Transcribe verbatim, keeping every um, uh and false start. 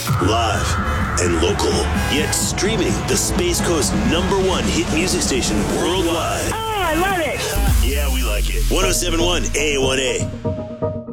Live and local, yet streaming the Space Coast number one hit music station worldwide. Oh, I love it. Yeah, we like it. one oh seven point one A one A.